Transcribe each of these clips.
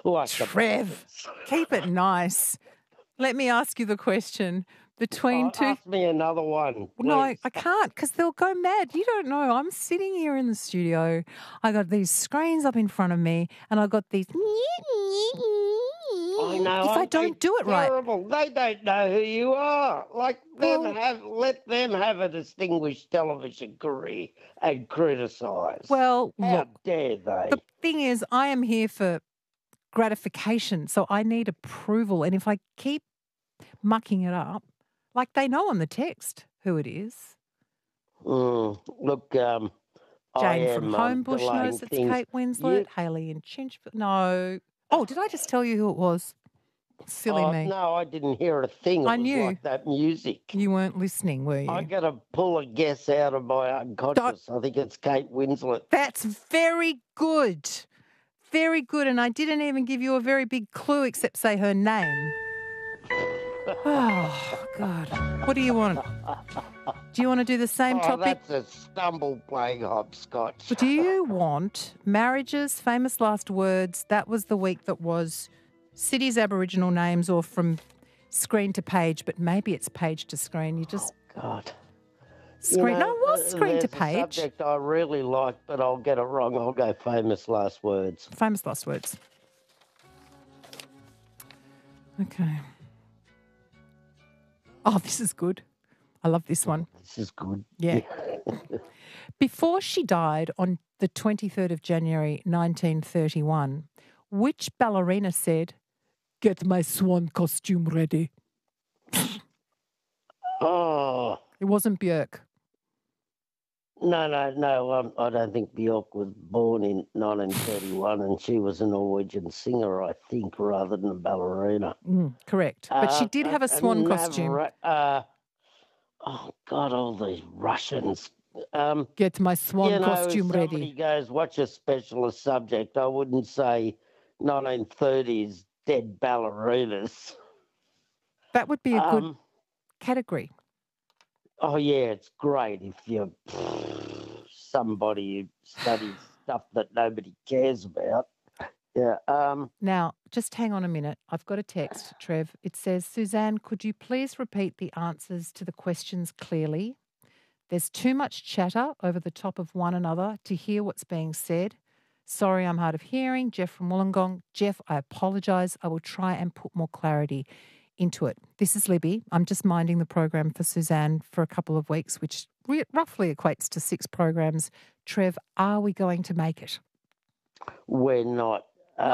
Like Trev, keep it nice. Let me ask you the question. Between two... Ask me another one, please. No, I can't because they'll go mad. You don't know. I'm sitting here in the studio. I got these screens up in front of me and I got these... I know. If I don't do it right. Terrible. They don't know who you are. Let them have a distinguished television career and criticise. Well, How look, dare they? the thing is, I am here for gratification, so I need approval. And if I keep mucking it up, like they know on the text who it is. Look, Jane from Homebush knows it's Kate Winslet. Hayley in Chinchville. No. Oh, did I just tell you who it was? Silly me. No, I didn't hear a thing. I It was knew. like that music. You weren't listening, were you? I got to pull a guess out of my unconscious. I think it's Kate Winslet. That's very good. Very good. And I didn't even give you a very big clue except say her name. Oh, God. What do you want? Do you want to do the same topic? That's a stumble playing hopscotch. Do you want marriages, famous last words? That was the week that was cities, Aboriginal names, or from screen to page, but maybe it's page to screen. You just... Oh, God. Screen. No, it was screen to page. There's a subject I really like, but I'll get it wrong. I'll go famous last words. Famous last words. Okay. Oh, this is good. I love this one. This is good. Yeah. Before she died on the 23rd of January 1931, which ballerina said, "Get my swan costume ready"? Oh. It wasn't Björk. No. I don't think Björk was born in 1931 and she was a Norwegian singer, I think, rather than a ballerina. Correct. But she did have a swan costume. Oh, God, all these Russians. Get my swan costume if ready. somebody goes, what's your specialist subject? I wouldn't say 1930s dead ballerinas. That would be a good category. Oh, yeah, it's great if you're somebody who studies stuff that nobody cares about. Yeah. Now, just hang on a minute. I've got a text, Trev. It says, Suzanne, could you please repeat the answers to the questions clearly? There's too much chatter over the top of one another to hear what's being said. Sorry, I'm hard of hearing. Jeff from Wollongong. Jeff, I apologise. I will try and put more clarity into it. This is Libby. I'm just minding the program for Suzanne for a couple of weeks, which roughly equates to 6 programs. Trev, are we going to make it? We're not.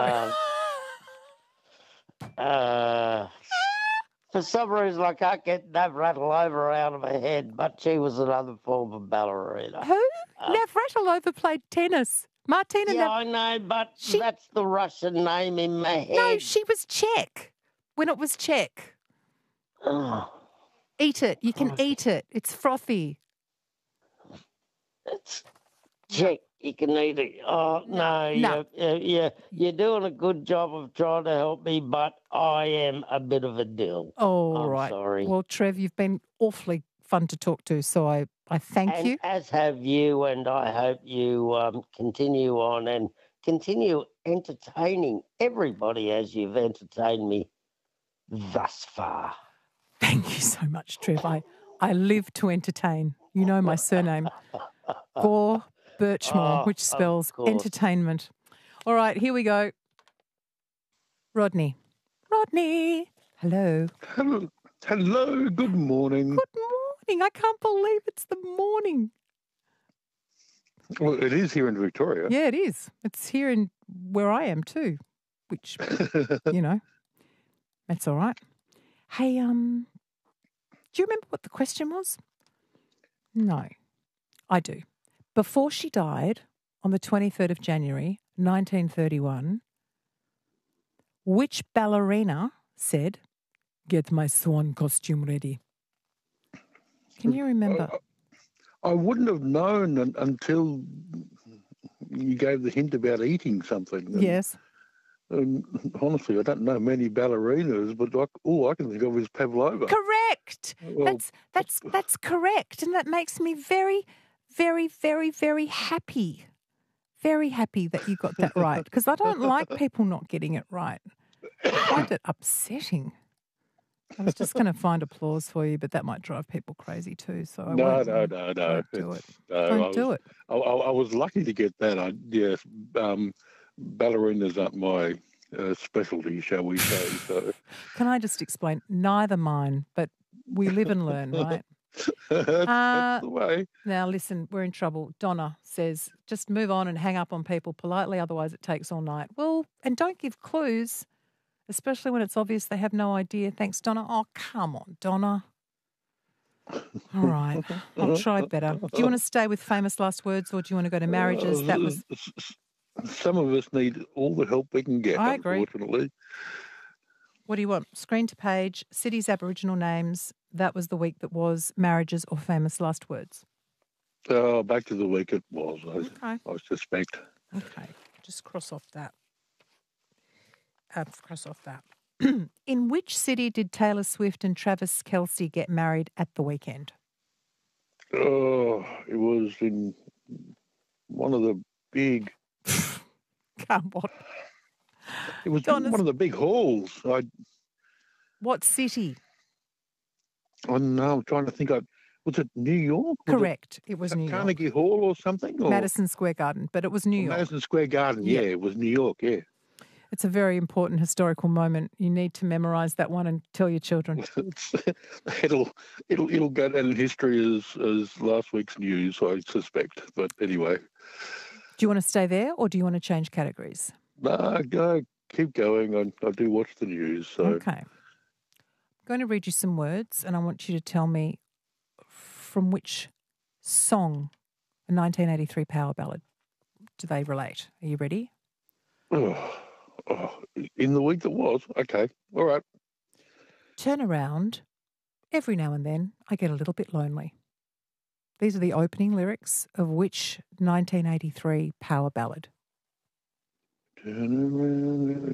For some reason, I can't get Nav Rattle Over out of my head, but she was another form of ballerina. Who? Nav Rattle Over played tennis. Martina. Yeah, I know, but that's the Russian name in my head. No, she was Czech. When it was Czech. Oh. Eat it. You can eat it. It's frothy. It's Czech. You can eat it. Oh, no. You're doing a good job of trying to help me, but I am a bit of a dill. Oh, I'm sorry. Well, Trev, you've been awfully fun to talk to, so I thank you. As have you, and I hope you continue on and continue entertaining everybody as you've entertained me thus far. Thank you so much, Trev. I live to entertain. You know my surname. Gore Birchmore, which spells entertainment. All right, here we go. Rodney. Hello. Hello, good morning. Good morning. I can't believe it's the morning. Well, it is here in Victoria. Yeah, it is. It's here in where I am too, which, that's all right. Hey, do you remember what the question was? No, I do. Before she died on the 23rd of January, 1931, which ballerina said, "Get my swan costume ready"? Can you remember? I wouldn't have known until you gave the hint about eating something. Yes. And honestly, I don't know many ballerinas, but all I can think of is Pavlova. Correct. Well, that's correct, and that makes me very, very, very, very happy very happy that you got that right because I don't like people not getting it right. I find it upsetting. I was just going to find applause for you, but that might drive people crazy too. So I won't. No. Don't do it. No, Don't do it. I was lucky to get that. Yes, ballerinas aren't my specialty, shall we say. So. Can I just explain? Neither mine, but we live and learn, right? That's the way. Now, listen, we're in trouble. Donna says, just move on and hang up on people politely, otherwise it takes all night. Well, and don't give clues, especially when it's obvious they have no idea. Thanks, Donna. Oh, come on, Donna. All right, I'll try better. Do you want to stay with famous last words or do you want to go to marriages? That was... Some of us need all the help we can get, I agree. Unfortunately. What do you want? Screen to page, cities, Aboriginal names. That was the week that was marriages or famous last words. Back to the week it was, I suspect. Okay, just cross off that. In which city did Taylor Swift and Travis Kelce get married at the weekend? Oh, it was in one of the big... Come on. It was one of the big halls. What city? I'm trying to think. Was it New York? Correct. It was New York. Carnegie Hall or something? Or? Madison Square Garden, but it was New York. Madison Square Garden, yeah, it was New York, yeah. It's a very important historical moment. You need to memorise that one and tell your children. it'll go down in history as last week's news, I suspect. But anyway. Do you want to stay there or do you want to change categories? No, keep going. I do watch the news. So. Okay. I'm going to read you some words and I want you to tell me from which song, a 1983 power ballad, do they relate? Are you ready? In the week that was. Okay. All right. Turn around. Every now and then I get a little bit lonely. These are the opening lyrics of which 1983 power ballad? Turn around.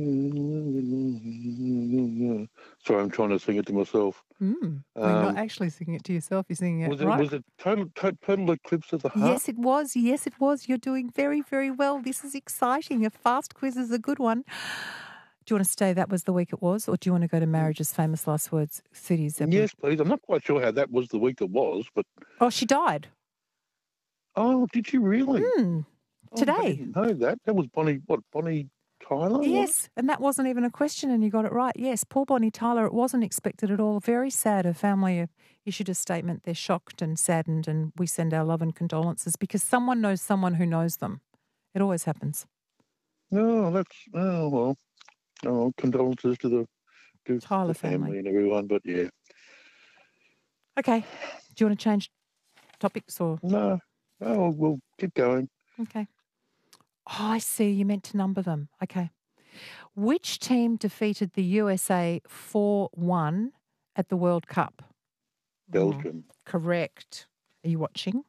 Sorry, I'm trying to sing it to myself. You're not actually singing it to yourself. You're singing it right. Was it Total Eclipse of the Heart? Yes, it was. Yes, it was. You're doing very, very well. This is exciting. A fast quiz is a good one. Do you want to stay that was the week it was, or do you want to go to marriages, famous last words, cities? Yes, please. I'm not quite sure how that was the week that was, but... Oh, she died. Oh, did she really? Today. I didn't know that. That was Bonnie Tyler? Yes, and that wasn't even a question and you got it right. Yes, poor Bonnie Tyler, it wasn't expected at all. Very sad. Her family issued a statement. They're shocked and saddened and we send our love and condolences because someone knows someone who knows them. It always happens. No, well... Oh, condolences to the Tyler family and everyone, but yeah. Okay. Do you want to change topics or? No, we'll keep going. Okay. Oh, I see. You meant to number them. Okay. Which team defeated the USA 4-1 at the World Cup? Belgium. Correct. Are you watching?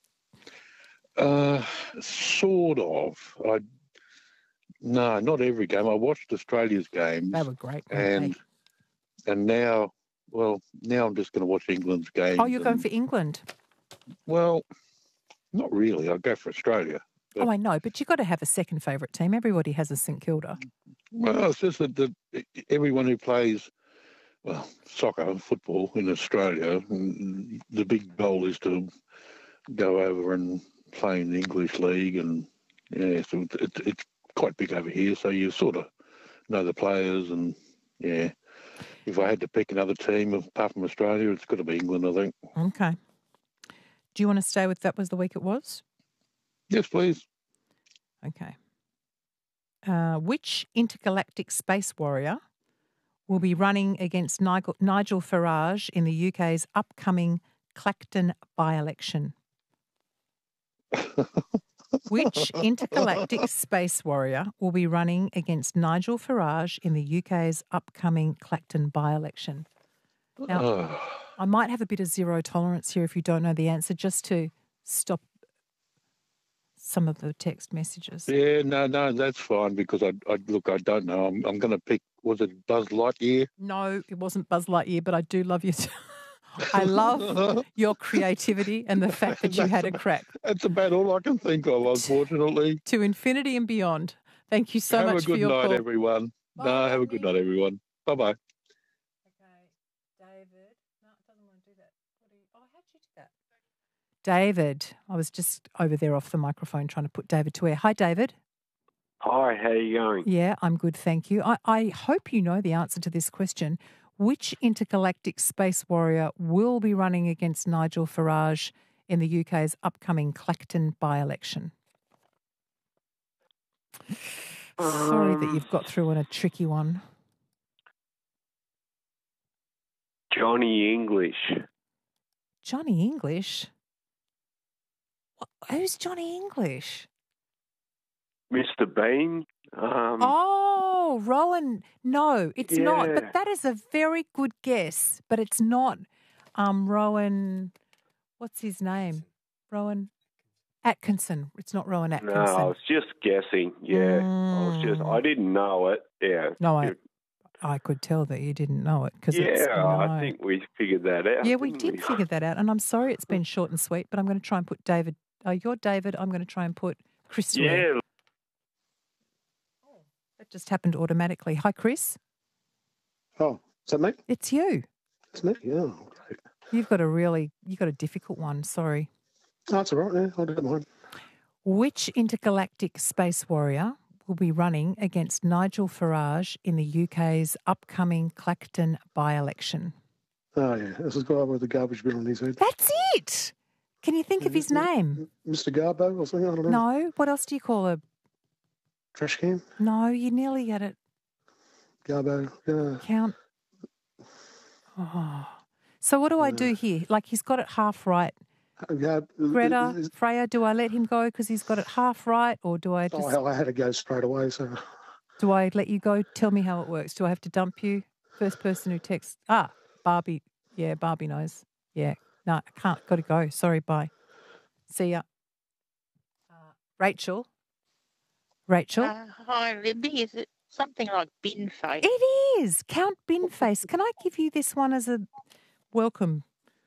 Sort of. No, not every game. I watched Australia's games. They were great. And now I'm just going to watch England's games. Oh, you're going for England? Well, not really. I'll go for Australia. I know, but you've got to have a second favourite team. Everybody has a St Kilda. Well, it's just that everyone who plays, soccer, football in Australia, the big goal is to go over and play in the English league, and so it's quite big over here, so you sort of know the players, and if I had to pick another team apart from Australia, it's got to be England, I think. Okay. Do you want to stay with that was the week it was? Yes, please. Okay. Which intergalactic space warrior will be running against Nigel Farage in the UK's upcoming Clacton by-election? Which intergalactic space warrior will be running against Nigel Farage in the UK's upcoming Clacton by-election? Now, I might have a bit of zero tolerance here if you don't know the answer, just to stop some of the text messages. Yeah, no, that's fine because I don't know. I'm going to pick, was it Buzz Lightyear? No, it wasn't Buzz Lightyear, but I do love you. I love your creativity and the fact that you had a crack. That's about all I can think of, unfortunately. To infinity and beyond. Thank you so Have much a good for your night, call. everyone. No, have a good night, everyone. Bye-bye. Okay, David. No, it doesn't want to do that. How'd you do that? David. I was just over there off the microphone trying to put David to air. Hi, David. Hi, how are you going? Yeah, I'm good, thank you. I hope you know the answer to this question. Which intergalactic space warrior will be running against Nigel Farage in the UK's upcoming Clacton by-election? Sorry that you've got through on a tricky one. Johnny English. Johnny English? Who's Johnny English? Mr. Bean. Oh, Rowan. No, it's not. Yeah. But that is a very good guess. But it's not Rowan. What's his name? Rowan Atkinson. It's not Rowan No, Atkinson. I was just guessing. Yeah, I didn't know it. Yeah. No, I could tell that you didn't know it because I think we figured that out. Yeah, we didn't did figure that out. And I'm sorry it's been short and sweet, but I'm going to try and put David. You're David. I'm going to try and put Chris to air. Yeah. That just happened automatically. Hi, Chris. Oh, is that me? It's you. It's me. Yeah, great. You've got a difficult one. Sorry. Oh, that's all right. Yeah, I don't mind. Which intergalactic space warrior will be running against Nigel Farage in the UK's upcoming Clacton by-election? Oh, yeah. This is the guy with the garbage bin on his head. That's it. Can you think of his name? Mr. Garbo or something? I don't know. No. What else do you call a... Trash can? No, you nearly get it. Garbo. Yeah. Count. Oh. So what do I do here? Like he's got it half right. Greta, Freya, do I let him go because he's got it half right, or do I just... Oh, hell, I had to go straight away, so... Do I let you go? Tell me how it works. Do I have to dump you? First person who texts. Barbie. Yeah, Barbie knows. Yeah. No, I can't. Got to go. Sorry, bye. See ya. Rachel. Hi, Libby. Is it something like bin face? It is. Count Binface. Can I give you this one as a welcome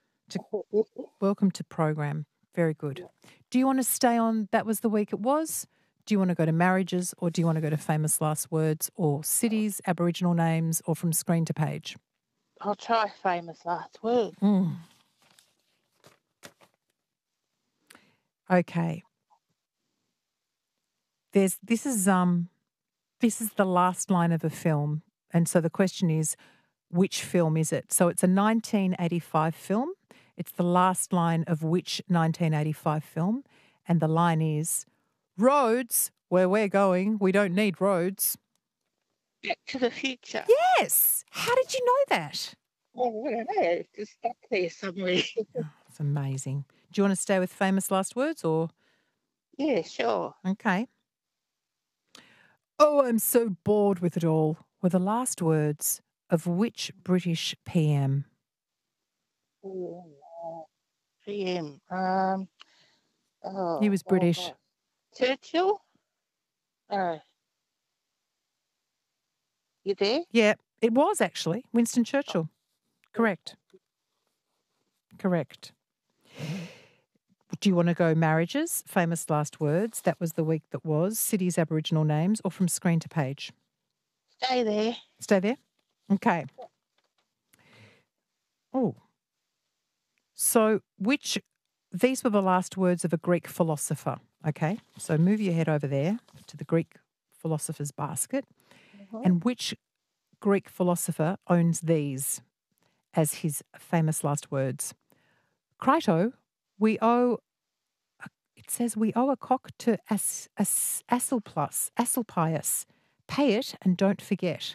to program? Very good. Do you want to stay on That Was the Week It Was? Do you want to go to marriages, or do you want to go to famous last words, or cities, Aboriginal names, or from screen to page? I'll try famous last words. Okay. This is the last line of a film, and so the question is, which film is it? So it's a 1985 film. It's the last line of which 1985 film, and the line is, "Roads, where we're going, we don't need roads." Back to the Future. Yes. How did you know that? Oh, I don't know. It's just stuck there somewhere. It's amazing. Do you want to stay with famous last words, or? Yeah, sure. Okay. "Oh, I'm so bored with it all," were the last words of which British PM? PM. He was British. Churchill? You there? Yeah, it was actually Winston Churchill. Correct. Do you want to go marriages, famous last words, that was the week that was, cities, Aboriginal names, or from screen to page? Stay there. Stay there? Okay. Oh. So these were the last words of a Greek philosopher, okay? So move your head over there to the Greek philosopher's basket. And which Greek philosopher owns these as his famous last words? Crito, we owe a cock to Asclepius. Pay it and don't forget.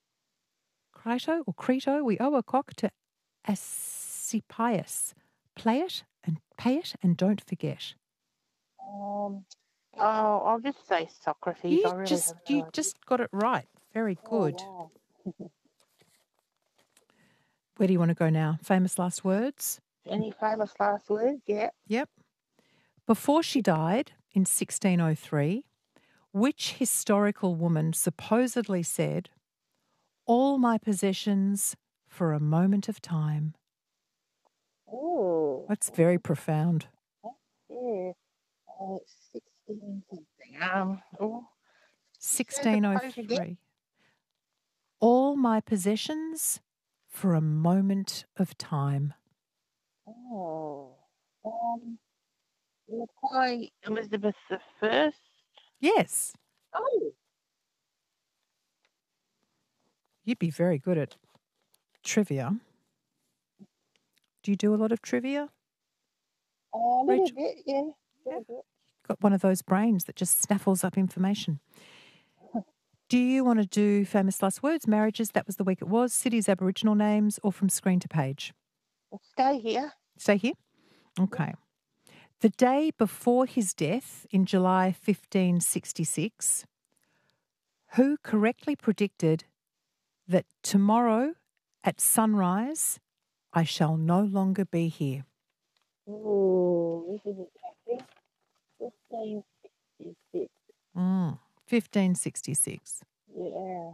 Crito, we owe a cock to Asclepius. Pay it and don't forget. I'll just say Socrates. You just got it right. Very good. Oh, wow. Where do you want to go now? Famous last words? Any famous last words? Yeah. Yep. Before she died in 1603, which historical woman supposedly said, "All my possessions for a moment of time"? Oh. That's very profound. Yeah. 16 something. Oh. Say the quote again. 1603. All my possessions for a moment of time. Oh. Why Elizabeth the First? Yes, Oh. you'd be very good at trivia. Do you do a lot of trivia? A little Rachel? bit, yeah. Little bit. Got one of those brains that just snaffles up information. Do you want to do famous last words, marriages, that was the week it was, cities, Aboriginal names, or from screen to page? Well, stay here. Stay here? Okay. The day before his death in July 1566, who correctly predicted that tomorrow at sunrise I shall no longer be here? Oh, this is interesting. 1566. 1566. Yeah.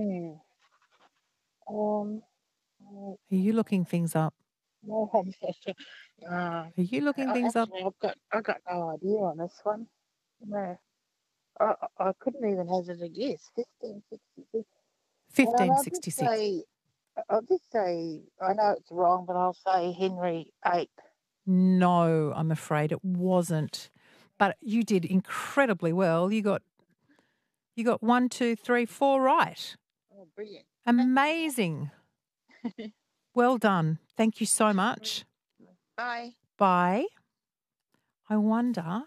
Are you looking things up? No, I'm just, Are you looking things up? actually, I've got no idea on this one. No. I couldn't even hazard a guess. 1566. 1566. I'll just say, I know it's wrong, but I'll say Henry VIII. No, I'm afraid it wasn't. But you did incredibly well. You got 1, 2, 3, 4 right. Oh, brilliant. Amazing. Well done. Thank you so much. Bye. Bye. I wonder,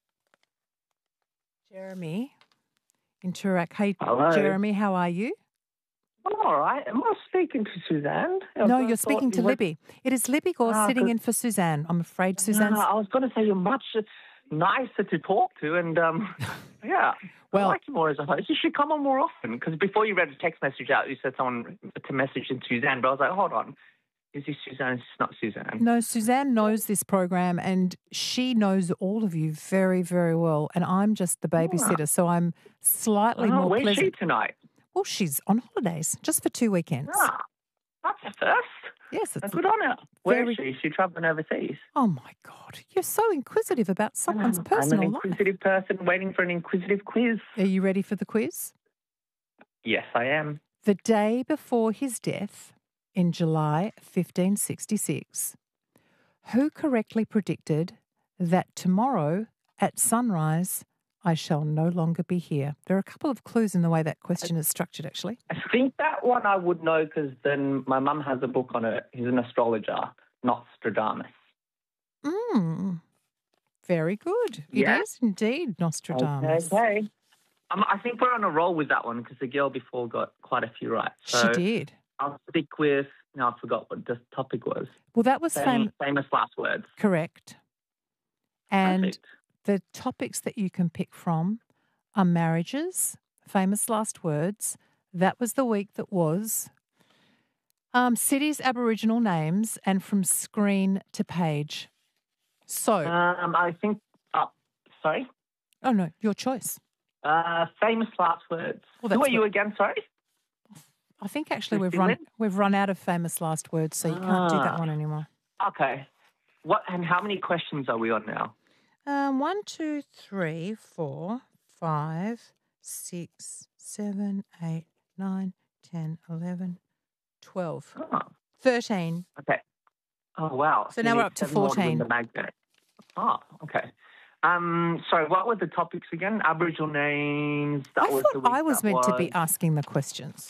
Jeremy in Toorak. Hey, Hello. Jeremy, how are you? I'm all right. Am I speaking to Suzanne? No, you're speaking to Libby. It is Libby Gore sitting in for Suzanne. I'm afraid Suzanne's... I was going to say you're much nicer to talk to, and yeah, Well, I like you more as a host. You should come on more often, because before you read the text message out, you said someone to message in Suzanne, but I was like, hold on. Is this Suzanne? It's not Suzanne. No, Suzanne knows this program and she knows all of you very, very well. And I'm just the babysitter, so I'm slightly more where's pleasant. she tonight? Well, she's on holidays just for 2 weekends. That's a first. Yes, it's Good on her. Where very- is she? Is she travelling overseas? Oh my God, you're so inquisitive about someone's I'm personal an life. inquisitive person waiting for an inquisitive quiz. Are you ready for the quiz? Yes, I am. The day before his death in July 1566, who correctly predicted that tomorrow at sunrise I shall no longer be here? There are a couple of clues in the way that question is structured, actually. I think that one I would know because then my mum has a book on it. He's an astrologer, Nostradamus. Very good. Yeah. It is indeed Nostradamus. Okay. I think we're on a roll with that one because the girl before got quite a few right. So She did. I'll stick with, I forgot what the topic was. Well, that was Famous last words. correct. And Perfect. the topics that you can pick from are marriages, famous last words. That was the week that was. Cities, Aboriginal names, and from screen to page. So, I think, sorry? oh no, your choice. Famous last words. Well, Who that's are you again, sorry? I think actually New we've run out of famous last words, so you can't do that one anymore. Okay. And how many questions are we on now? 1, 2, 3, 4, 5, 6, 7, 8, 9, 10, 11, 12, Oh, 13. okay. Oh, wow. So You now we're need up to 7 more win 14. the magnet. Oh, okay. Sorry, what were the topics again? Aboriginal names. That I was the thought week I was that meant to be was. asking the questions.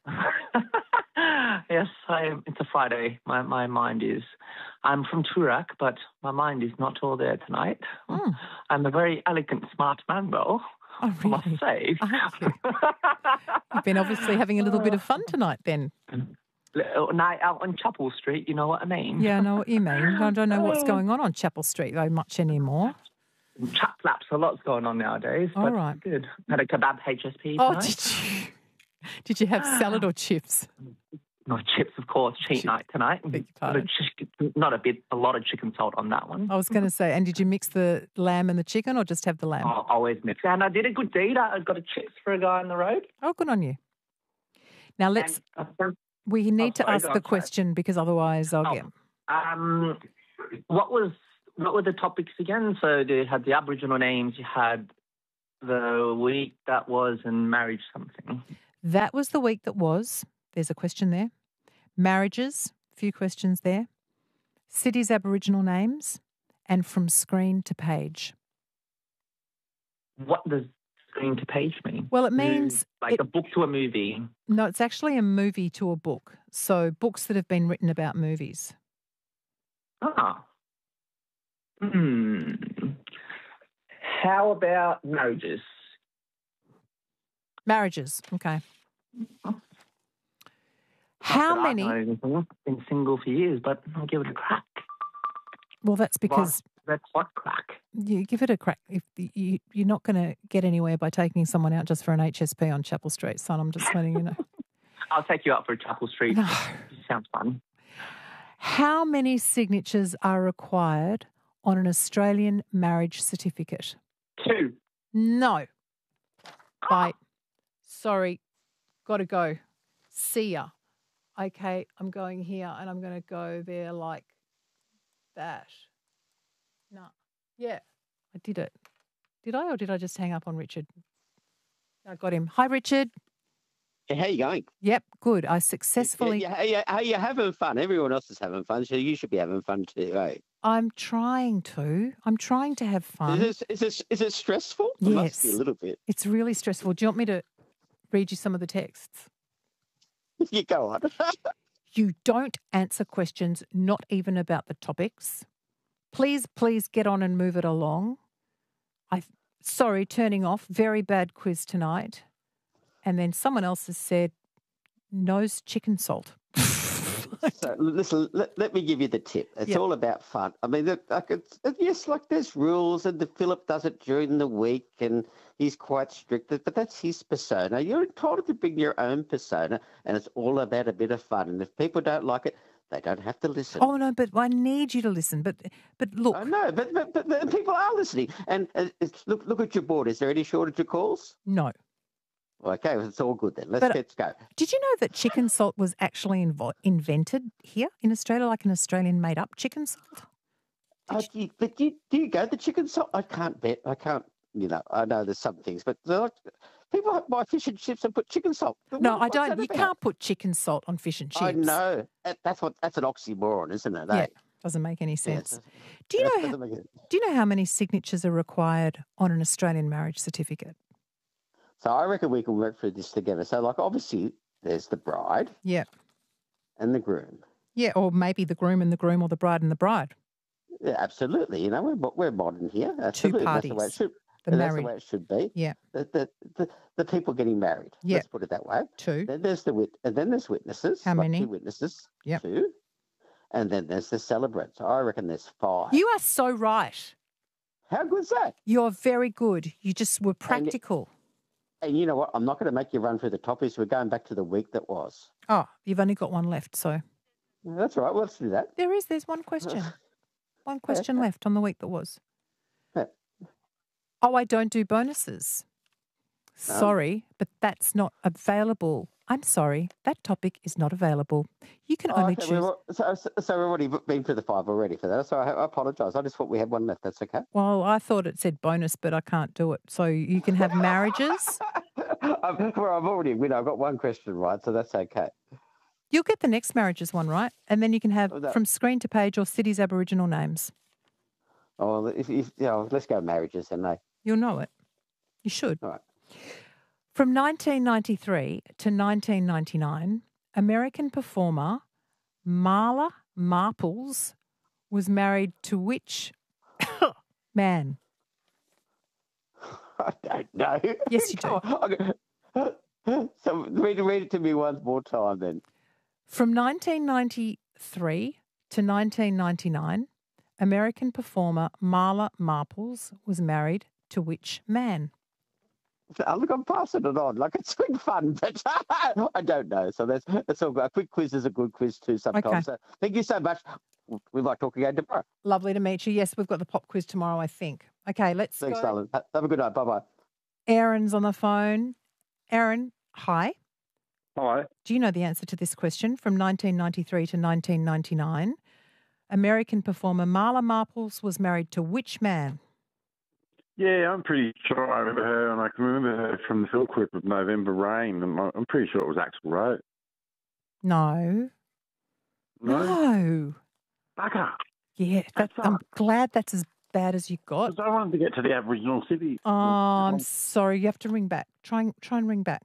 Yes, I am. It's a Friday. My mind is. I'm from Toorak, but my mind is not all there tonight. Hmm. I'm a very elegant, smart man, though. Oh, I must really? say. Have you? You've been obviously having a little bit of fun tonight then. Little night out on Chapel Street, you know what I mean? Yeah, I know what you mean. I don't know what's going on Chapel Street very much anymore. Chap laps, a lot's going on nowadays. All But right. good. Had a kebab HSP Oh, tonight. did you have salad or chips? No, chips, of course. Cheat night tonight. Beg your pardon. A lot of chicken salt on that one. I was going to say, and did you mix the lamb and the chicken or just have the lamb? I'll always mix. And I did a good deed. I got a chips for a guy on the road. Oh, good on you. Now let's. And, We need to sorry, ask go the on, sorry. question because otherwise I'll get. What were the topics again? So you had the Aboriginal names, you had the week that was, and marriage something. That was the week that was. There's a question there. Marriages, a few questions there. Cities' Aboriginal names, and from screen to page. What does screen to page mean? Well, it means a book to a movie. No, it's actually a movie to a book. So books that have been written about movies. Ah. How about marriages? Marriages, okay. How many? I've been single for years, but I'll give it a crack. Well, that's because That's what crack. you give it a crack. If you're not going to get anywhere by taking someone out just for an HSP on Chapel Street, son. I'm just letting you know. I'll take you out for a Chapel Street. No. Sounds fun. How many signatures are required on an Australian marriage certificate? 2. No. Bye. Sorry. Got to go. See ya. Okay, I'm going here and I'm going to go there like that. No. Yeah, I did it. Did I, or did I just hang up on Richard? I got him. Hi, Richard. Yeah, how you going? Yep, good. I successfully... How you having fun? Everyone else is having fun, so you should be having fun too, eh? I'm trying to. I'm trying to have fun. Is it stressful? It must be a Yes. little bit. It's really stressful. Do you want me to read you some of the texts? You go on. You don't answer questions, not even about the topics. Please get on and move it along. Sorry, turning off. Very bad quiz tonight. And then someone else has said, nose chicken salt. So listen, let me give you the tip. It's all about fun. I mean, there's rules, and the Philip does it during the week, and he's quite strict. But that's his persona. You're entitled to bring your own persona, and it's all about a bit of fun. And if people don't like it, they don't have to listen. Oh no, but I need you to listen. But look, I know, but people are listening. And look at your board. Is there any shortage of calls? no. Okay, well, it's all good then. Let's go. Did you know that chicken salt was actually invented here in Australia, like an Australian made-up chicken salt? Do you go the chicken salt? I can't bet. I can't. I know there's some things, but people buy fish and chips and put chicken salt. No, I What's don't. that You about? can't put chicken salt on fish and chips. I know. That's an oxymoron, isn't it? Yeah, eh? doesn't make any Yes. sense. Do you know how many signatures are required on an Australian marriage certificate? So I reckon we can work through this together. So, obviously, there's the bride Yeah. and the groom. Yeah, or maybe the groom and the groom, or the bride and the bride. Yeah, absolutely. We're modern here. Absolutely. parties. That's the way it should. The That's married. the way it should be. Yeah. The people getting married. Yeah. Let's put it that way. 2. Then there's and then there's witnesses. How many? 2 witnesses. Yep. 2. And then there's the celebrant. So I reckon there's 5. You are so right. How good's that? You're very good. You just were practical. And you know what? I'm not going to make you run through the topics. We're going back to the week that was. Oh, you've only got one left, so That's all right. Well, let's do that. there's one question. One question left on the week that was. Yeah. Oh, I don't do bonuses. Sorry, but that's not available. I'm sorry, that topic is not available. You can only choose. So we've already been through the 5 already for that. So I apologise. I just thought we had one left. That's okay. Well, I thought it said bonus, but I can't do it. So you can have marriages. I've already, I've got one question right, so that's okay. You'll get the next marriages one right, and then you can have from screen to page or cities' Aboriginal names. Oh, let's go marriages then, mate. You'll know it. You should. All right. From 1993 to 1999, American performer Marla Marples was married to which man? I don't know. Yes, you do. So read it to me one more time then. From 1993 to 1999, American performer Marla Marples was married to which man? Look, I'm passing it on. It's been fun, but I don't know. So that's all good. A quick quiz is a good quiz too sometimes. Okay. So thank you so much. We might talk again tomorrow. Lovely to meet you. Yes, we've got the pop quiz tomorrow, I think. Okay, let's Thanks, go. darling. Have a good night. Bye-bye. Aaron's on the phone. Aaron, hi. Hi. Do you know the answer to this question? From 1993 to 1999, American performer Marla Maples was married to which man? Yeah, I'm pretty sure I remember her, and I can remember her from the film clip of November Rain, and I'm pretty sure it was Axl Rose. No. No. Bugger. Yeah, I'm glad that's as bad as you got. Because I wanted to get to the Aboriginal city. Oh, I'm sorry. You have to ring back. Try and ring back.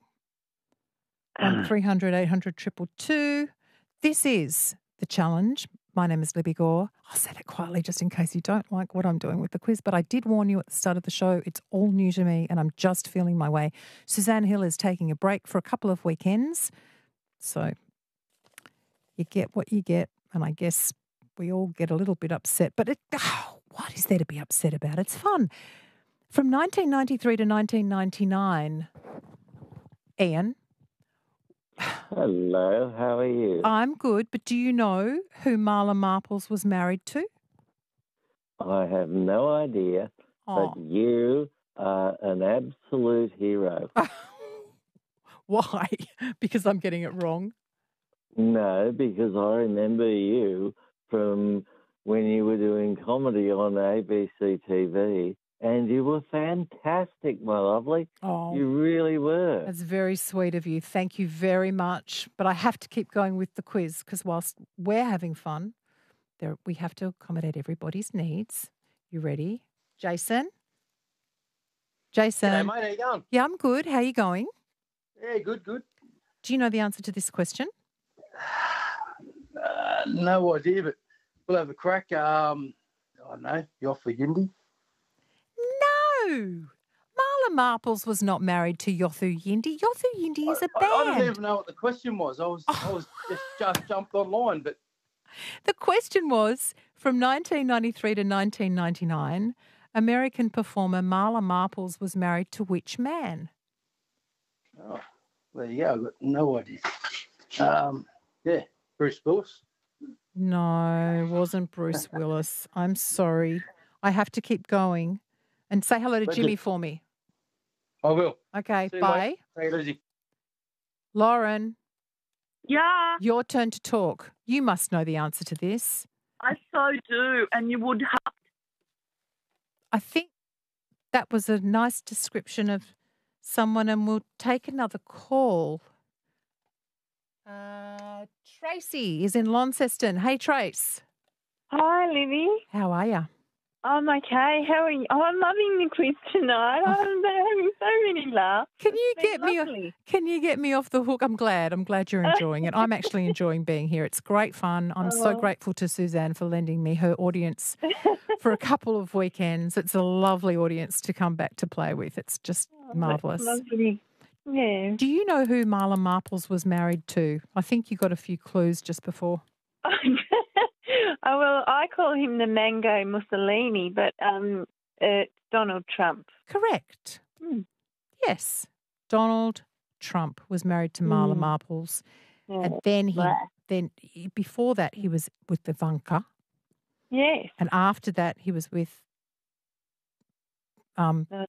1300 800 222. This is The Challenge. My name is Libby Gore. I'll say that quietly just in case you don't like what I'm doing with the quiz, but I did warn you at the start of the show. It's all new to me and I'm just feeling my way. Suzanne Hill is taking a break for a couple of weekends. So you get what you get, and I guess we all get a little bit upset. But what is there to be upset about? It's fun. From 1993 to 1999, Ian. Hello, how are you? I'm good, but do you know who Marla Maples was married to? I have no idea, but you are an absolute hero. Why? Because I'm getting it wrong? No, because I remember you from when you were doing comedy on ABC TV, and you were fantastic, my lovely. Oh, you really were. That's very sweet of you. Thank you very much. But I have to keep going with the quiz because whilst we're having fun, we have to accommodate everybody's needs. You ready? Jason? G'day, mate. How you going? Yeah, I'm good. How are you going? Yeah, good. Do you know the answer to this question? No idea, but we'll have a crack. I don't know. You off for Yindi? No. Marla Maples was not married to Yothu Yindi. Yothu Yindi is a band. I didn't even know what the question was. I was just jumped online, but the question was from 1993 to 1999, American performer Marla Maples was married to which man? Oh, there you go. I've got no idea. Yeah, Bruce Willis. No, it wasn't Bruce Willis. I'm sorry. I have to keep going. And say hello to Jimmy for me. I will. Okay, see you, bye. mate. Take it easy. Lauren. Yeah. Your turn to talk. You must know the answer to this. I so do, and you would have. I think that was a nice description of someone, and we'll take another call. Tracy is in Launceston. Hey, Trace. Hi, Libby. How are you? I'm okay. How are you? Oh, I'm loving the quiz tonight. I'm having so many laughs. Can you get me off the hook? I'm glad you're enjoying it. I'm actually enjoying being here. It's great fun. I'm so grateful to Suzanne for lending me her audience for a couple of weekends. It's a lovely audience to come back to play with. It's just marvellous. Lovely. Yeah. Do you know who Marla Maples was married to? I think you got a few clues just before. Oh, well, I call him the Mango Mussolini, but it's Donald Trump. Correct. Yes. Donald Trump was married to Marla Maples. Yeah. And then before that he was with Ivanka. Yes. And after that he was with Melania.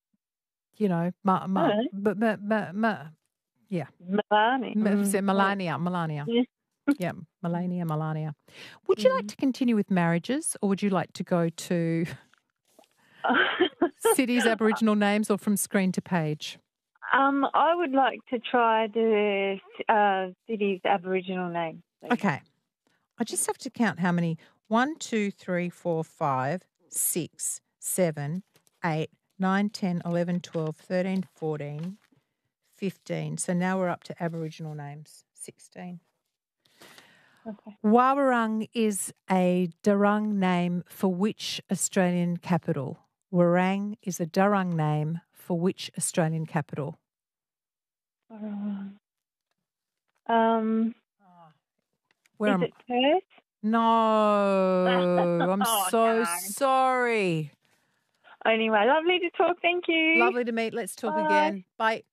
Melania. Yeah, Melania. Would you like to continue with marriages, or would you like to go to cities, Aboriginal names, or from screen to page? I would like to try the cities, Aboriginal names. Okay. I just have to count how many. 1, 2, 3, 4, 5, 6, 7, 8, 9, 10, 11, 12, 13, 14, 15. So now we're up to Aboriginal names, 16. Okay. Wawarung is a Darung name for which Australian capital? Warang is a Darung name for which Australian capital? Is it Perth? No. I'm sorry. Anyway, lovely to talk. Thank you. Lovely to meet. Let's talk again. Bye.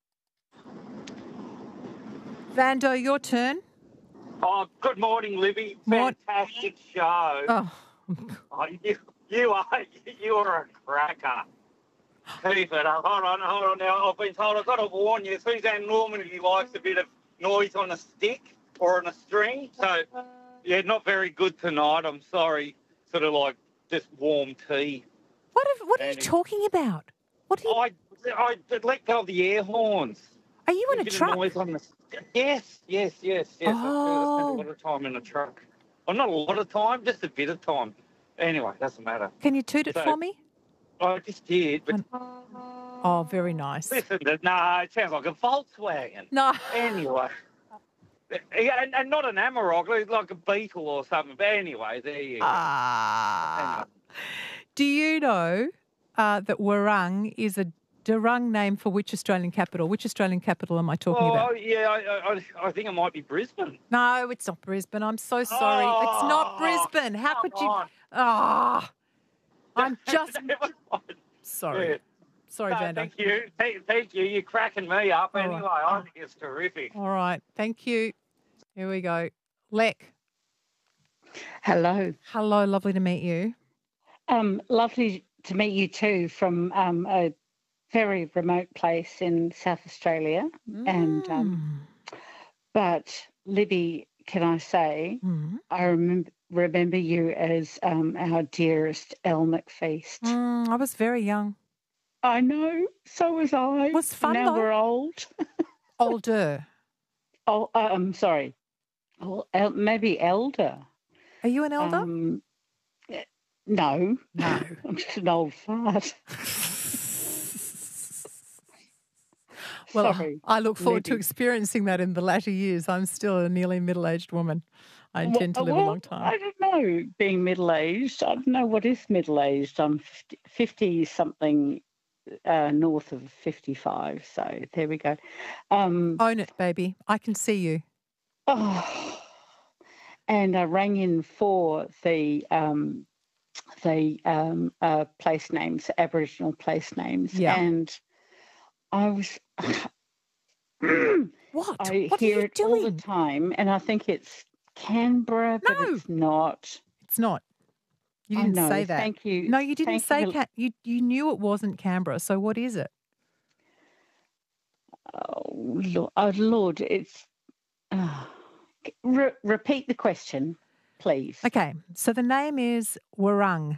Vando, your turn. Oh, good morning, Libby. Fantastic show. Oh, you are a cracker. Keep it up. Hold on. Now, I've been told I've got to warn you, Suzanne normally likes a bit of noise on a stick or on a string. So Yeah, not very good tonight. I'm sorry. Sort of like just warm tea. What are you talking about? I let go of the air horns. Are you in a Bit of truck? noise on the... Yes. I spend a lot of time in a truck. Well, not a lot of time, just a bit of time. Anyway, doesn't matter. Can you toot it for me? I just did, but... Oh, very nice. Listen, no, it sounds like a Volkswagen. No. Anyway. And not an Amarok, like a Beetle or something. But anyway, there you go. Anyway. Do you know that Warang is a Darung name for which Australian capital? Which Australian capital am I talking about? Oh, yeah, I think it might be Brisbane. No, it's not Brisbane. I'm so sorry. It's not Brisbane. How could you? I'm just... Sorry. Yeah. Sorry, Vanda. Thank you. Thank you. You're cracking me up. All Anyway, right. I think it's terrific. All right. Thank you. Here we go. Lek. Hello. Hello. Lovely to meet you. Lovely to meet you too from a very remote place in South Australia. And but Libby, can I say, I remember you as our dearest Elle McFeast. I was very young. I know. So was I. It was fun now though. We're old. Older. Oh, I'm sorry. Oh, maybe elder. Are you an elder? No. I'm just an old fart. Well, Sorry, I look forward to Libby. experiencing that in the latter years. I'm still a nearly middle-aged woman. I intend to live a long time. I don't know, being middle-aged. I don't know what is middle-aged. I'm 50-something, north of 55. So there we go. Own it, baby. I can see you. Oh, and I rang in for the place names, Aboriginal place names. Yeah. And I was... What? I What are hear you it all the doing? time, and I think it's Canberra, but it's not. It's not. You I didn't know, say that. thank you. No, you didn't Thank say you. you knew it wasn't Canberra. So what is it? Oh, Lord, it's... repeat the question, please. Okay. So the name is Warang.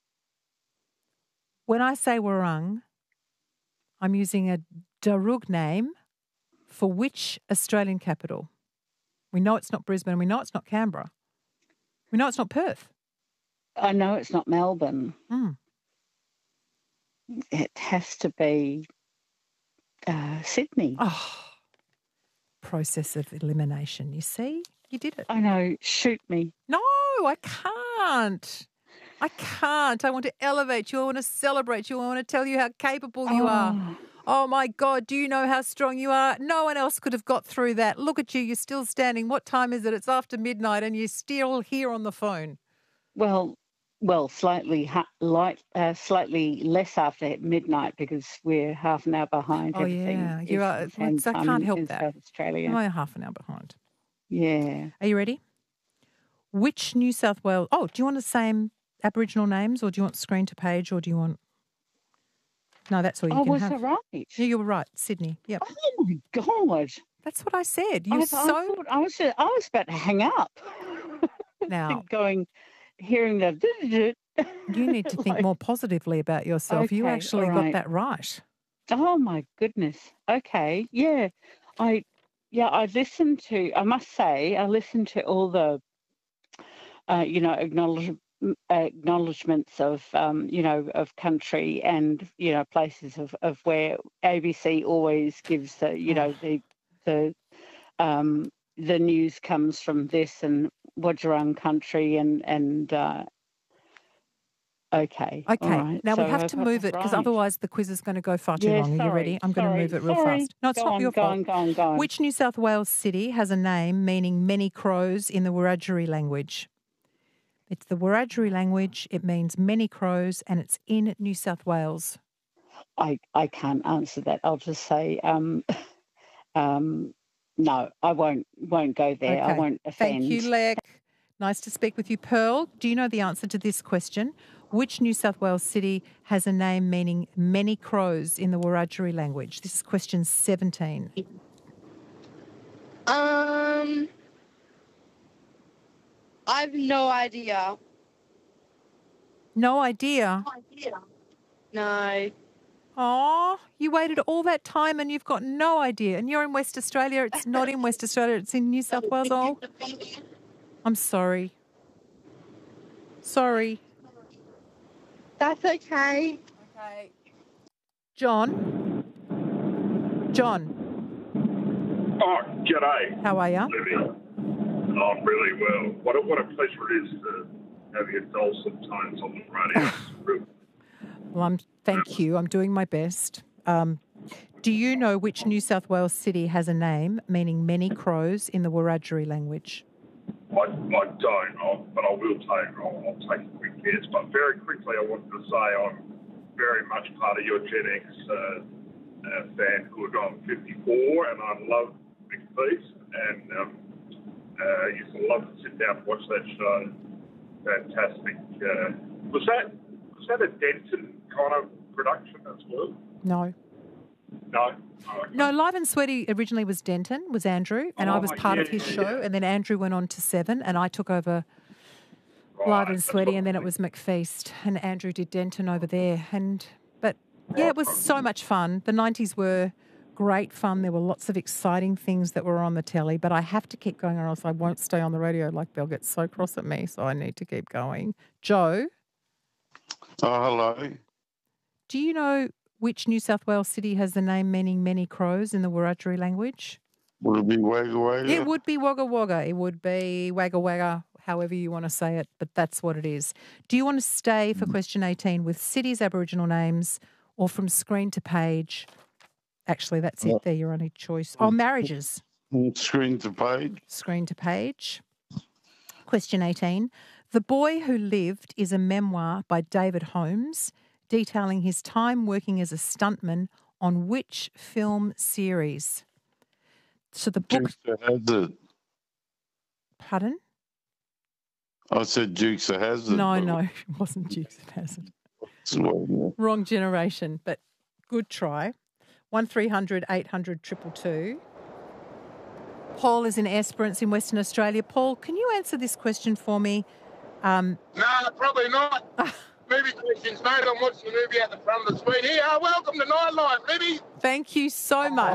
When I say Warang, I'm using a Darug name for which Australian capital? We know it's not Brisbane. We know it's not Canberra. We know it's not Perth. I know it's not Melbourne. It has to be Sydney. Oh, process of elimination. You see? You did it. I know. Shoot me. No, I can't. I can't. I want to elevate you. I want to celebrate you. I want to tell you how capable you are. Oh, my God. Do you know how strong you are? No one else could have got through that. Look at you. You're still standing. What time is it? It's after midnight and you're still here on the phone. Well, slightly less after midnight because we're half an hour behind. Oh, everything. yeah. You are. I can't help that. South Australia. I'm half an hour behind. Yeah. Are you ready? Which New South Wales... Oh, do you want the same Aboriginal names or do you want screen to page or do you want... No, that's all you can was have. it right? Yeah, you were right. Sydney. Yep. Oh, my God. That's what I said. I thought I was about to hang up. Now... Hearing the... You need to think more positively about yourself. You Okay, actually all got right. that right. Oh, my goodness. Okay. Yeah. I listened to, I must say, I listened to all the, acknowledgements of, of country and, places of where ABC always gives the, the news comes from this and Wadjarung country and okay. All Okay. right. Now So we have I to got move it because right. otherwise the quiz is going to go far too Yeah, long. Are you ready? I'm going to move it real sorry. fast. No, it's Go not on, your go fault. on, go on, go on. Which New South Wales city has a name meaning many crows in the Wiradjuri language? It's the Wiradjuri language. It means many crows and it's in New South Wales. I can't answer that. I'll just say no. I won't go there. I Okay. won't offend. Thank you, Lek. Nice to speak with you, Pearl. Do you know the answer to this question? Which New South Wales city has a name meaning many crows in the Wiradjuri language? This is question 17. I have no idea. No idea. No. Oh, you waited all that time and you've got no idea. And you're in West Australia. It's not in West Australia. It's in New South Wales. Oh, I'm sorry. Sorry. That's okay. Okay. John. Oh, g'day. How are you? Libby. I'm really well. What a pleasure it is to have your dulcet tones on the radio. Well, thank you. I'm doing my best. Do you know which New South Wales city has a name meaning many crows in the Wiradjuri language? I don't, but I will I'll take a quick guess. But very quickly, I wanted to say I'm very much part of your Gen X fanhood. I'm 54 and I love Big Piece, and used to love to sit down and watch that show. Fantastic. Was that a Denton kind of production as well? No. No. No, Live and Sweaty originally was Denton, was Andrew, and I was part of his show, and then Andrew went on to 7, and I took over Live and Sweaty, and then it was McFeast, and Andrew did Denton over there. But yeah, it was so much fun. The 90s were great fun. There were lots of exciting things that were on the telly, but I have to keep going or else I won't stay on the radio. Like, they'll get so cross at me, so I need to keep going. Joe? Oh, hello. Do you know which New South Wales city has the name meaning many crows in the Wiradjuri language? Would it be Wagga Wagga? It would be Wagga Wagga. It would be Wagga Wagga, however you want to say it, but that's what it is. Do you want to stay for question 18 with cities, Aboriginal names, or from screen to page? Actually, that's it there, your only choice. Oh, marriages. Screen to page. Screen to page. Question 18. The Boy Who Lived is a memoir by David Holmes detailing his time working as a stuntman on which film series? So the book... Dukes of Hazzard. Pardon? I said Dukes of Hazzard. No, it wasn't Dukes of Hazzard. Wrong generation, but good try. 1300 800 222. Paul is in Esperance in Western Australia. Paul, can you answer this question for me? No, probably not. Movie questions, mate. I'm watching the movie at the front of the suite here. Welcome to Nightlife, Libby. Thank you so much.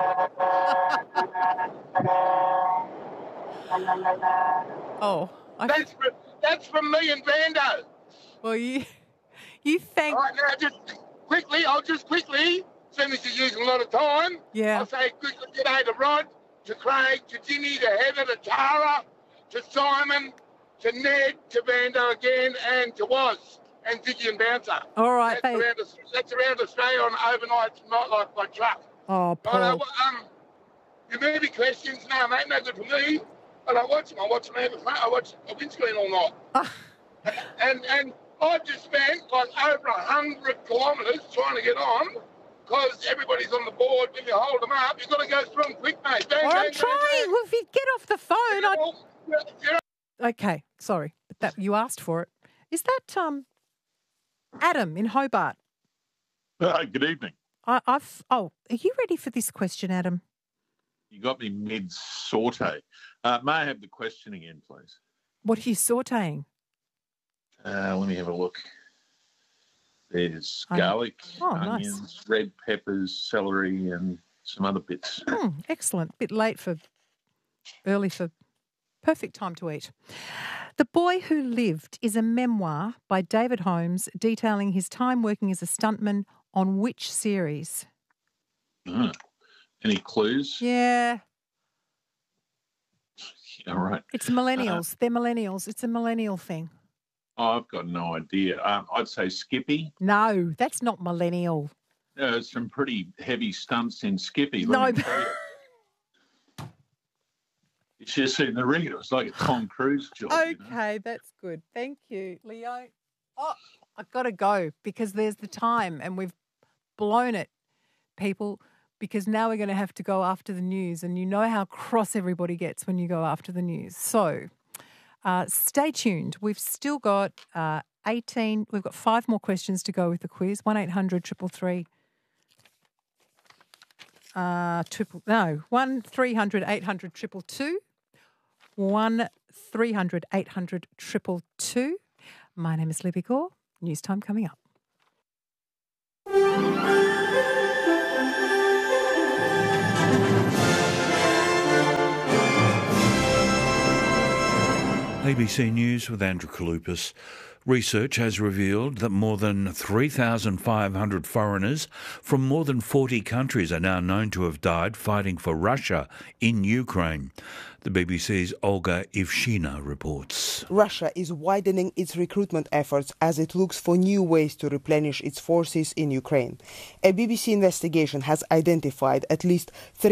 Oh, that's from me and Vando. Well, you thank. All right, now I'll just quickly, since this is using a lot of time. Yeah. I'll say quickly g'day to Rod, to Craig, to Jimmy, to Heather, to Tara, to Simon, to Ned, to Vando again, and to Woz and Vicky and Bouncer. All right, that's around Australia on overnight Nightlife by truck. Oh, Paul. Your movie questions, no, mate, no good for me. But I watch them every front. I watch a windscreen all night. And I've just spent like over 100 kilometres trying to get on because everybody's on the board. When you hold them up, you've got to go through them quick, mate. Bang, I'm bang, trying. bang. Well, if you get off the phone, Okay, sorry, but that you asked for it. Is that Adam in Hobart? Good evening. Are you ready for this question, Adam? You got me mid-saute. May I have the question again, please? What are you sautéing? Let me have a look. There's garlic, onions, nice. red peppers, celery, and some other bits. Excellent. Bit late for early for perfect time to eat. The Boy Who Lived is a memoir by David Holmes detailing his time working as a stuntman on which series? Any clues? Yeah. All right. It's millennials. They're millennials. It's a millennial thing. I've got no idea. I'd say Skippy. No, that's not millennial. There's some pretty heavy stunts in Skippy. No. It's just in the ring. It was like a Tom Cruise job. Okay, that's good. Thank you, Leo. Oh, I've got to go because there's the time and we've blown it, people, because now we're going to have to go after the news, and you know how cross everybody gets when you go after the news. So stay tuned. We've still got 18. We've got 5 more questions to go with the quiz. 1800 333. 1300 800 222. 300 800 222. My name is Libby Gore. News time coming up. ABC News with Andrew Kalupas. Research has revealed that more than 3,500 foreigners from more than 40 countries are now known to have died fighting for Russia in Ukraine. The BBC's Olga Ivshina reports. Russia is widening its recruitment efforts as it looks for new ways to replenish its forces in Ukraine. A BBC investigation has identified at least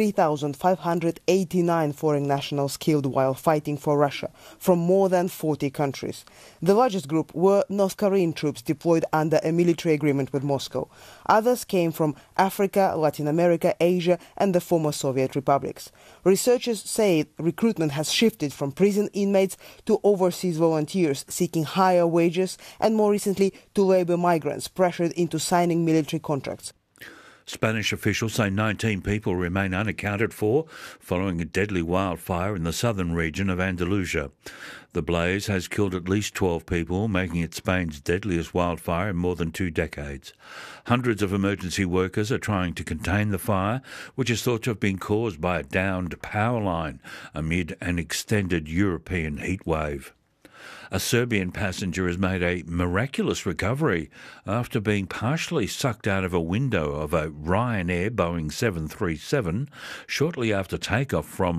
3,589 foreign nationals killed while fighting for Russia from more than 40 countries. The largest group were North Korean troops deployed under a military agreement with Moscow. Others came from Africa, Latin America, Asia and the former Soviet republics. Researchers say recruitment has shifted from prison inmates to overseas volunteers seeking higher wages and more recently to labour migrants pressured into signing military contracts. Spanish officials say 19 people remain unaccounted for following a deadly wildfire in the southern region of Andalusia. The blaze has killed at least 12 people, making it Spain's deadliest wildfire in more than 2 decades. Hundreds of emergency workers are trying to contain the fire, which is thought to have been caused by a downed power line amid an extended European heatwave. A Serbian passenger has made a miraculous recovery after being partially sucked out of a window of a Ryanair Boeing 737 shortly after takeoff from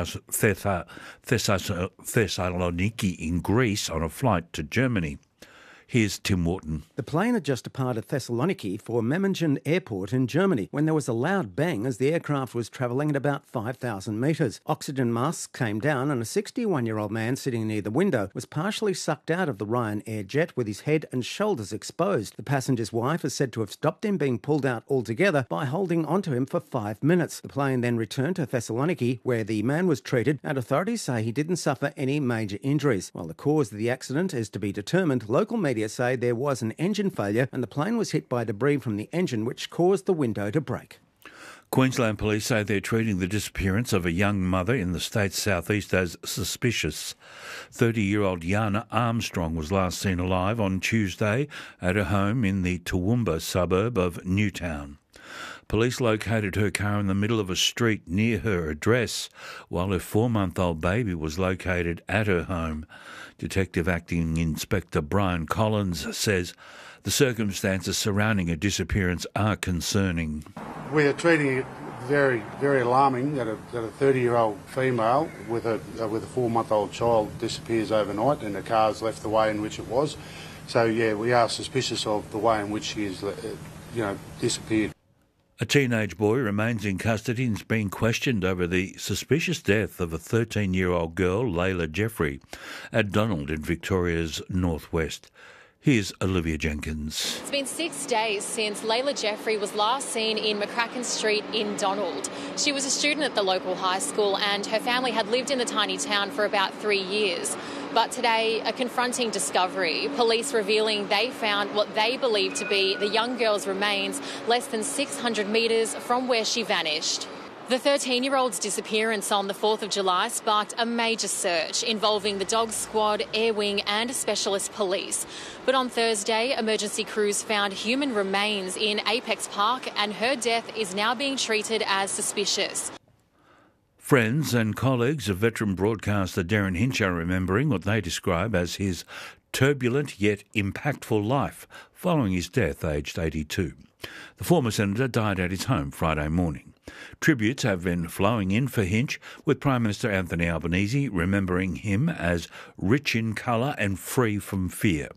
Thessaloniki in Greece on a flight to Germany. Here's Tim Wharton. The plane had just departed Thessaloniki for Memmingen Airport in Germany when there was a loud bang as the aircraft was travelling at about 5,000 metres. Oxygen masks came down and a 61-year-old man sitting near the window was partially sucked out of the Ryanair jet with his head and shoulders exposed. The passenger's wife is said to have stopped him being pulled out altogether by holding onto him for 5 minutes. The plane then returned to Thessaloniki where the man was treated and authorities say he didn't suffer any major injuries. While the cause of the accident is to be determined, local media say there was an engine failure and the plane was hit by debris from the engine which caused the window to break. Queensland police say they're treating the disappearance of a young mother in the state's southeast as suspicious. 30-year-old Yana Armstrong was last seen alive on Tuesday at her home in the Toowoomba suburb of Newtown. Police located her car in the middle of a street near her address, while her 4-month-old baby was located at her home. Detective Acting Inspector Brian Collins says the circumstances surrounding her disappearance are concerning. We are treating it very, very alarming that a 30-year-old female with a 4-month-old child disappears overnight and the car's left the way in which it was. So, yeah, we are suspicious of the way in which she is, disappeared. A teenage boy remains in custody and is being questioned over the suspicious death of a 13-year-old girl, Layla Jeffrey, at Donald in Victoria's northwest. Here's Olivia Jenkins. It's been 6 days since Layla Jeffrey was last seen in McCracken Street in Donald. She was a student at the local high school and her family had lived in the tiny town for about 3 years. But today, a confronting discovery. Police revealing they found what they believe to be the young girl's remains less than 600 metres from where she vanished. The 13-year-old's disappearance on the 4th of July sparked a major search involving the dog squad, air wing and specialist police. But on Thursday, emergency crews found human remains in Apex Park and her death is now being treated as suspicious. Friends and colleagues of veteran broadcaster Derryn Hinch are remembering what they describe as his turbulent yet impactful life following his death aged 82. The former senator died at his home Friday morning. Tributes have been flowing in for Hinch, with Prime Minister Anthony Albanese remembering him as rich in colour and free from fear.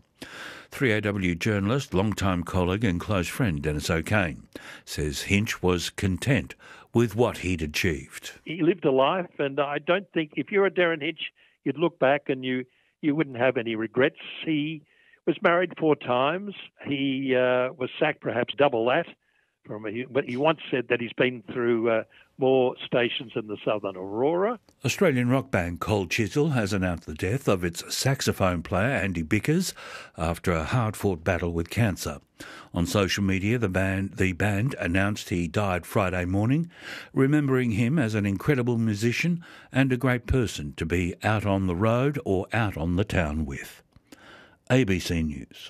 3AW journalist, long-time colleague and close friend Dennis O'Kane says Hinch was content with what he'd achieved. He lived a life, and I don't think if you're a Derryn Hinch, you'd look back and you wouldn't have any regrets. He was married 4 times. He was sacked perhaps double that But he once said that he's been through more stations in the Southern Aurora. Australian rock band Cold Chisel has announced the death of its saxophone player Andy Bickers after a hard-fought battle with cancer. On social media, the band announced he died Friday morning, remembering him as an incredible musician and a great person to be out on the road or out on the town with. ABC News.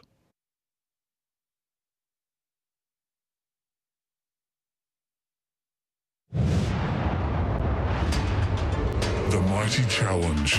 The Mighty Challenge.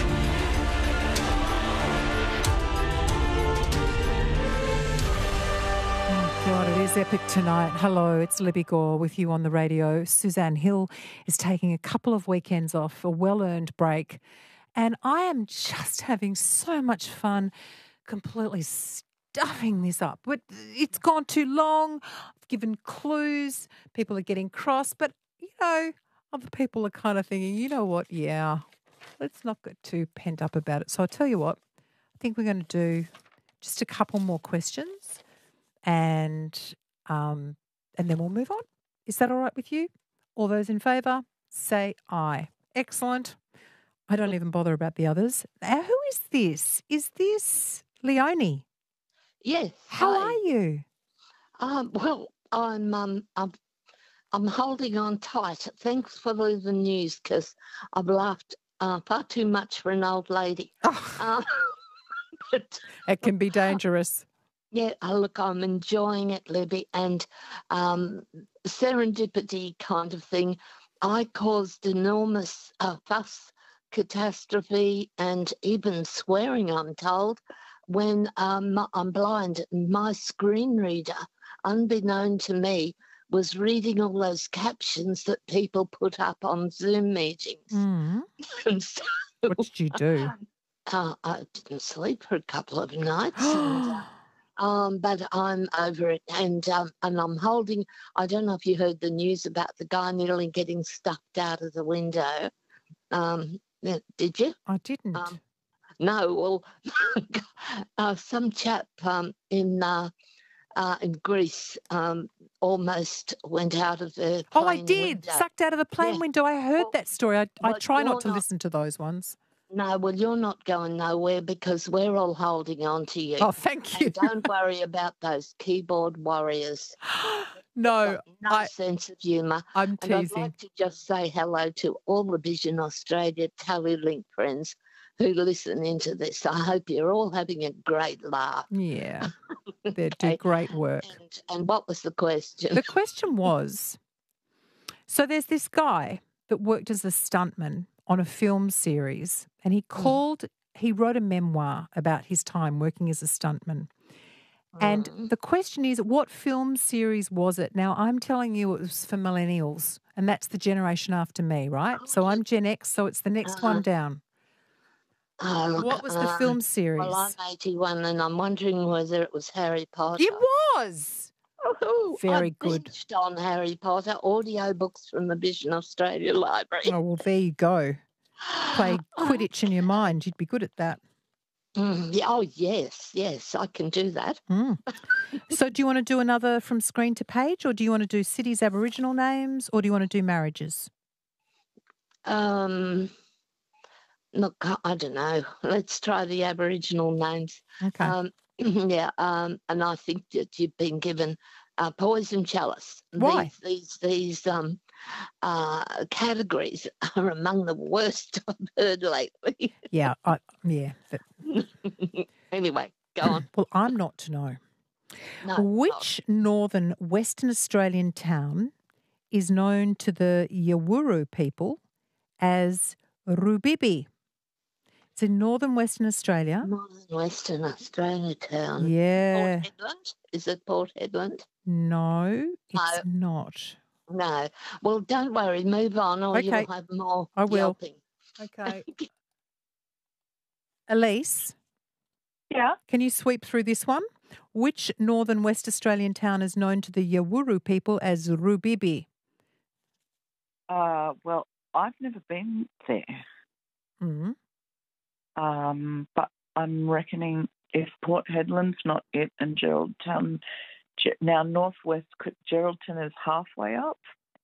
God, it is epic tonight. Hello, it's Libby Gore with you on the radio. Suzanne Hill is taking a couple of weekends off, a well-earned break, and I am just having so much fun completely stuffing this up. But it's gone too long. I've given clues. People are getting cross, but, other people are kind of thinking, you know what, yeah, let's not get too pent up about it. So I'll tell you what, I think we're going to do just a couple more questions and then we'll move on. Is that all right with you? All those in favour, say aye. Excellent. I don't even bother about the others. Now, who is this? Is this Leonie? Yes. How hi. are you? Well, I'm holding on tight. Thanks for the news, because I've laughed far too much for an old lady. But, it can be dangerous. Yeah, look, I'm enjoying it, Libby, and serendipity kind of thing. I caused enormous fuss, catastrophe, and even swearing, I'm told, when I'm blind. My screen reader, unbeknown to me, was reading all those captions that people put up on Zoom meetings. Mm. And so, what did you do? I didn't sleep for a couple of nights. And, but I'm over it, and I'm holding. I don't know if you heard the news about the guy nearly getting stuffed out of the window. Did you? I didn't. No. Well, some chap in Greece almost went out of the plane I did. window. Sucked out of the plane window. I heard that story. I try not to listen to those ones. No, well, you're not going nowhere because we're all holding on to you. Oh, thank you. And don't worry about those keyboard warriors. No. Sense of humour. I'm teasing. And I'd like to just say hello to all the Vision Australia Telelink friends who listen into this. I hope you're all having a great laugh. Yeah, they do great work. And what was the question? The question was, so there's this guy that worked as a stuntman on a film series, and he wrote a memoir about his time working as a stuntman. And the question is, what film series was it? Now, I'm telling you it was for millennials, and that's the generation after me, right? So I'm Gen X, so it's the next one down. What was the film series? Well, I'm 81, and I'm wondering whether it was Harry Potter. It was! Very good. Binged on Harry Potter, audiobooks from the Vision Australia Library. Oh, well, there you go. Play Quidditch in your mind. You'd be good at that. Yeah, oh, yes, I can do that. So do you want to do another from screen to page, or do you want to do cities, Aboriginal names, or do you want to do marriages? Look, I don't know. Let's try the Aboriginal names. Okay. And I think that you've been given poison chalice. Why? These categories are among the worst I've heard lately. Yeah, Anyway, go on. Well, I'm not to know. No, Which northern Western Australian town is known to the Yawuru people as Rubibi? It's in northern Western Australia. Northern Western Australia town. Yeah. Port Hedland? Is it Port Hedland? No, it's not. No. Well, don't worry. Move on, or you'll have more. I will. yelping. Okay. Elise? Yeah? Can you sweep through this one? Which northern West Australian town is known to the Yawuru people as Rubibi? Well, I've never been there. Mm-hmm. But I'm reckoning if Port Hedland's not it and Geraldton Now, northwest Geraldton is halfway up,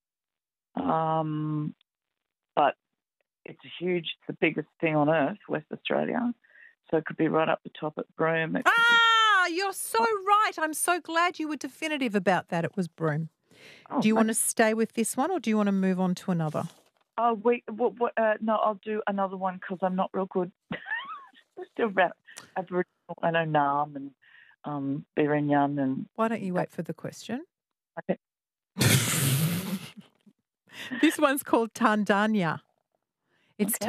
but it's the biggest thing on earth, West Australia. So it could be right up the top at Broome. You're so right. I'm so glad you were definitive about that. It was Broome. Do you want to stay with this one or do you want to move on to another? No, I'll do another one because I'm not real good. Still about Aboriginal. I know Naarm and Birinyan and... Why don't you wait for the question? Okay. This one's called Tandanya. It's